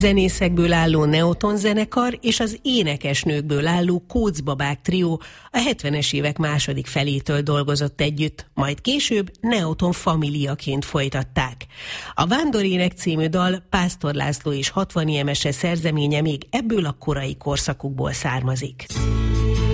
Zenészekből álló Neoton zenekar és az énekesnőkből álló Kóczbabák trió a 70-es évek második felétől dolgozott együtt, majd később Neoton Famíliaként folytatták. A Vándorének című dal Pásztor László és 60 Jemese szerzeménye még ebből a korai korszakukból származik.